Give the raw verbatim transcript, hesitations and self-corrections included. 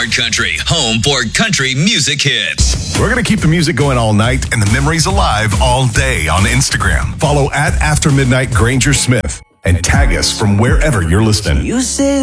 Country, home for country music hits. We're going to keep the music going all night and the memories alive all day on Instagram. Follow at After Midnight Granger Smith and tag us from wherever you're listening. You say